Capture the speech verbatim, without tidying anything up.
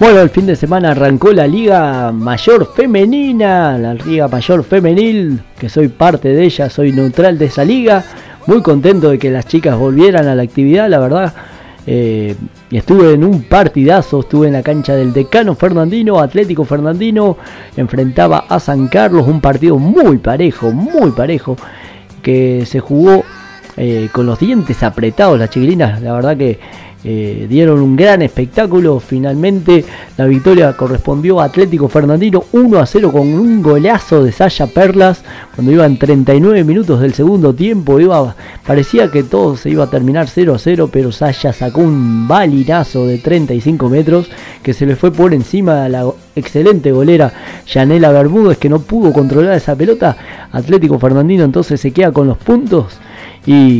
Bueno, el fin de semana arrancó la Liga Mayor Femenina, la Liga Mayor Femenil, que soy parte de ella, soy neutral de esa liga. Muy contento de que las chicas volvieran a la actividad, la verdad. Eh, y estuve en un partidazo, estuve en la cancha del Decano Fernandino, Atlético Fernandino, enfrentaba a San Carlos, un partido muy parejo, muy parejo, que se jugó eh, con los dientes apretados las chiquilinas, la verdad que eh, dieron un gran espectáculo. Finalmente la victoria correspondió a Atlético Fernandino uno a cero con un golazo de Saya Perlas cuando iban treinta y nueve minutos del segundo tiempo. Iba, parecía que todo se iba a terminar cero a cero, pero Saya sacó un balinazo de treinta y cinco metros que se le fue por encima a la excelente golera Yanela Bermúdez, que no pudo controlar esa pelota. Atlético Fernandino entonces se queda con los puntos y